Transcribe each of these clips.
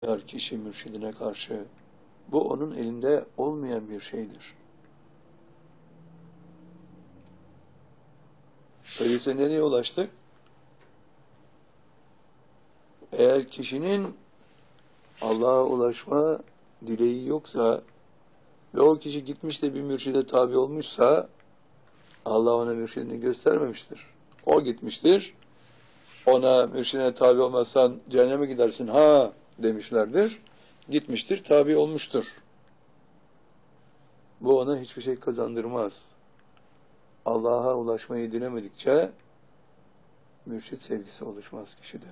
Eğer kişi mürşidine karşı, bu onun elinde olmayan bir şeydir. Öyleyse nereye ulaştık? Eğer kişinin Allah'a ulaşma dileği yoksa ve o kişi gitmiş de bir mürşide tabi olmuşsa, Allah ona mürşidini göstermemiştir. O gitmiştir, ona mürşidine tabi olmazsan cehenneme gidersin ha demişlerdir. Gitmiştir, tabi olmuştur. Bu ona hiçbir şey kazandırmaz. Allah'a ulaşmayı dilemedikçe mürşit sevgisi oluşmaz kişide.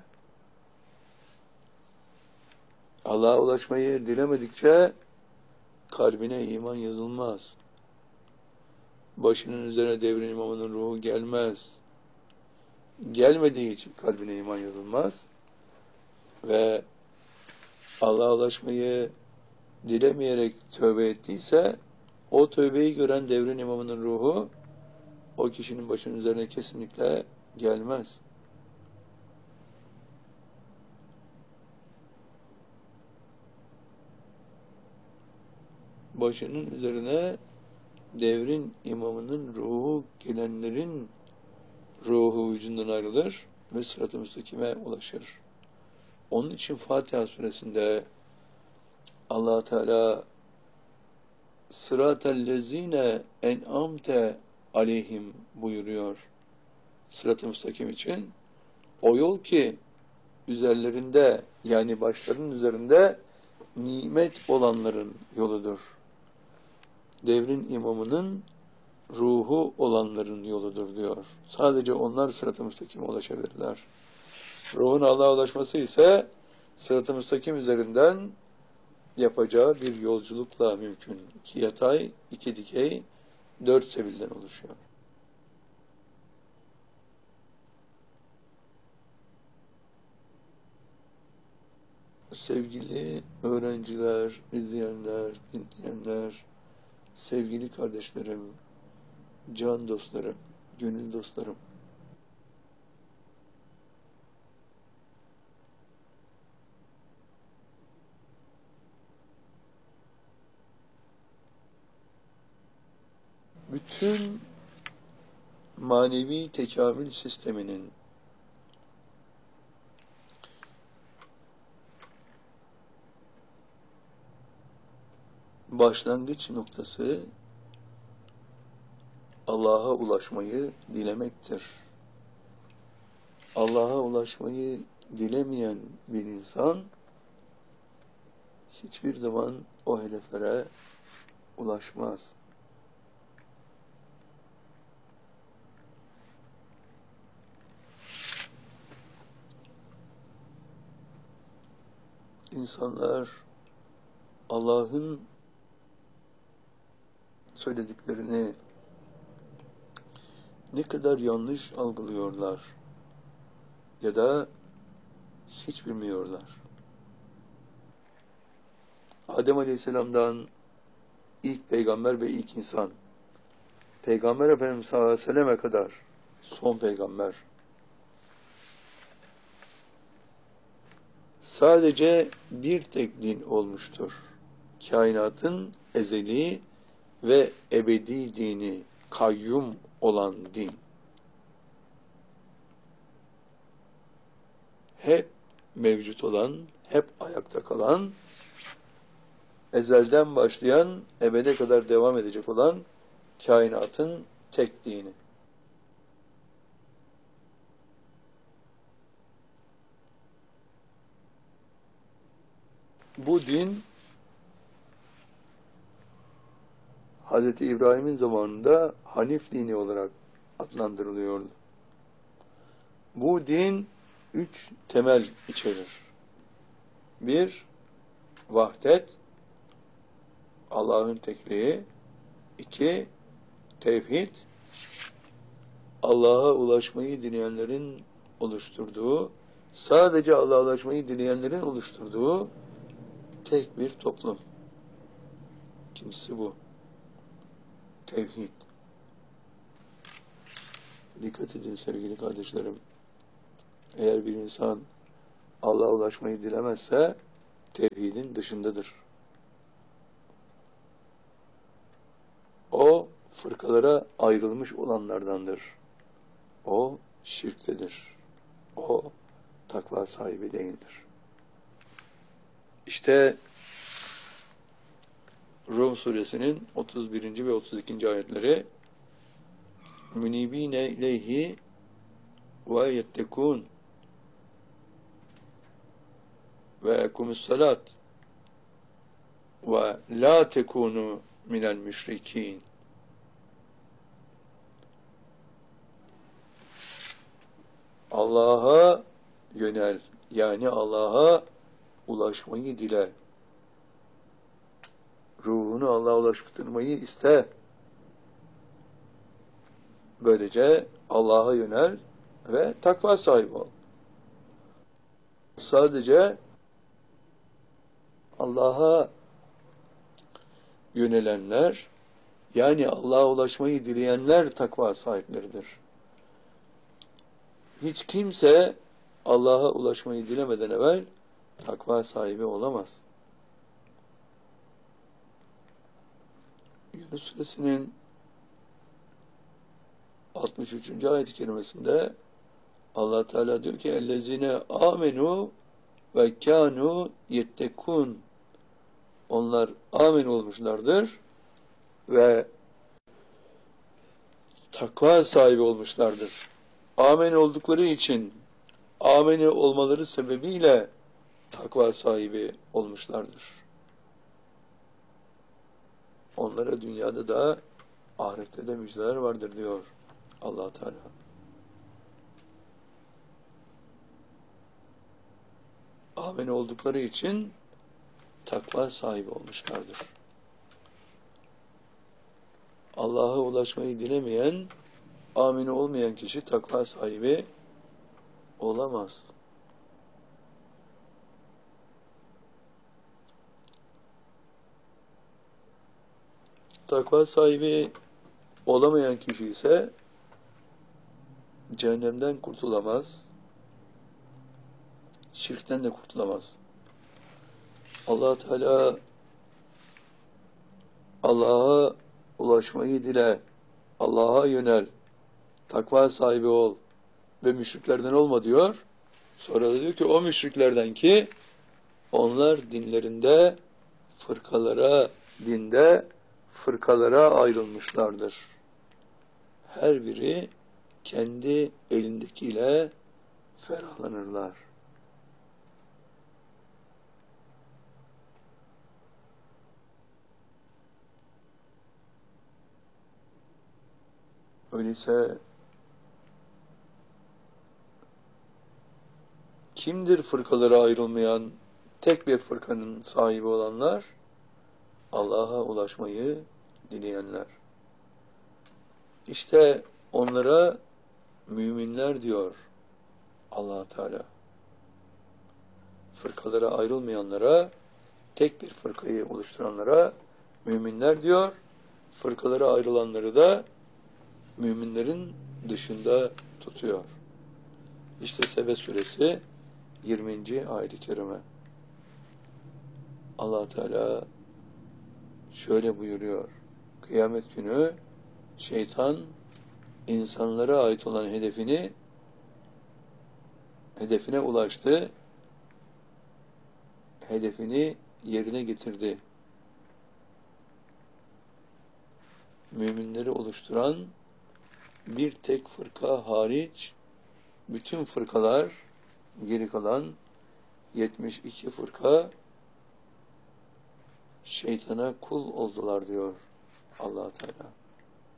Allah'a ulaşmayı dilemedikçe kalbine iman yazılmaz. Başının üzerine devrin imamının ruhu gelmez. Gelmediği için kalbine iman yazılmaz. Ve Allah'a ulaşmayı dilemeyerek tövbe ettiyse, o tövbeyi gören devrin imamının ruhu o kişinin başının üzerine kesinlikle gelmez. Başının üzerine devrin imamının ruhu gelenlerin ruhu vücudundan ayrılır ve sırat-ı müstakime ulaşır. Onun için Fatiha suresinde Allah Teala sıratellezine en'amte aleyhim buyuruyor. Sırat-ı müstakim için o yol ki üzerlerinde, yani başlarının üzerinde nimet olanların yoludur. Devrin imamının ruhu olanların yoludur diyor. Sadece onlar sırat-ı müstakime ulaşabilirler. Ruhun Allah'a ulaşması ise sırat-ı müstakim üzerinden yapacağı bir yolculukla mümkün. 2 yatay, 2 dikey, 4 sebilden oluşuyor. Sevgili öğrenciler, izleyenler, dinleyenler, sevgili kardeşlerim, can dostlarım, gönül dostlarım. Bütün manevi tekamül sisteminin başlangıç noktası Allah'a ulaşmayı dilemektir. Allah'a ulaşmayı dilemeyen bir insan hiçbir zaman o hedeflere ulaşmaz. İnsanlar Allah'ın söylediklerini ne kadar yanlış algılıyorlar ya da hiç bilmiyorlar. Adem Aleyhisselam'dan ilk peygamber ve ilk insan, Peygamber Efendimiz sallallahu aleyhi ve selleme kadar son peygamber, sadece bir tek din olmuştur. Kainatın ezeli ve ebedi dini, kayyum olan din. Hep mevcut olan, hep ayakta kalan, ezelden başlayan, ebede kadar devam edecek olan kainatın tek dini. Bu din Hz. İbrahim'in zamanında Hanif dini olarak adlandırılıyordu. Bu din 3 temel içerir. 1. Vahdet, Allah'ın tekliği. 2. Tevhid, Allah'a ulaşmayı dileyenlerin oluşturduğu, sadece Allah'a ulaşmayı dileyenlerin oluşturduğu tek bir toplum. İkincisi bu. Tevhid. Dikkat edin sevgili kardeşlerim. Eğer bir insan Allah'a ulaşmayı dilemezse tevhidin dışındadır. O fırkalara ayrılmış olanlardandır. O şirktedir. O takva sahibi değildir. İşte Rum suresinin 31. ve 32. ayetleri münibine ileyhi ve yettekûn ve ekumussalat ve la tekunu minel müşrikîn. Allah'a yönel, yani Allah'a ulaşmayı dile. Ruhunu Allah'a ulaştırmayı iste. Böylece Allah'a yönel ve takva sahibi ol. Sadece Allah'a yönelenler, yani Allah'a ulaşmayı dileyenler takva sahipleridir. Hiç kimse Allah'a ulaşmayı dilemeden evvel takva sahibi olamaz. Yunus suresinin 63. ayet-i kerimesinde Allah Teala diyor ki ellezine amenu ve kanu yettekun. Onlar amin olmuşlardır ve takva sahibi olmuşlardır. Amin oldukları için, amin olmaları sebebiyle takva sahibi olmuşlardır. Onlara dünyada da ahirette de müjdeler vardır diyor Allah Teala. Amin oldukları için takva sahibi olmuşlardır. Allah'a ulaşmayı dilemeyen, amin olmayan kişi takva sahibi olamaz. Takva sahibi olamayan kişi ise cehennemden kurtulamaz, şirkten de kurtulamaz. Allah Teala Allah'a ulaşmayı dile, Allah'a yönel, takva sahibi ol ve müşriklerden olma diyor. Sonra da diyor ki o müşriklerden ki onlar dinlerinde dinde fırkalara ayrılmışlardır. Her biri kendi elindekiyle ferahlanırlar. Öyleyse kimdir fırkalara ayrılmayan, tek bir fırkanın sahibi olanlar? Allah'a ulaşmayı dileyenler. İşte onlara müminler diyor Allah Teala. Fırkalara ayrılmayanlara, tek bir fırkayı oluşturanlara müminler diyor. Fırkalara ayrılanları da müminlerin dışında tutuyor. İşte Sebe suresi 20. ayet-i kerime. Allah Teala şöyle buyuruyor. Kıyamet günü şeytan insanlara ait olan hedefine ulaştı. Hedefini yerine getirdi. Müminleri oluşturan bir tek fırka hariç bütün fırkalar, geri kalan 72 fırka şeytana kul oldular diyor Allah Teala.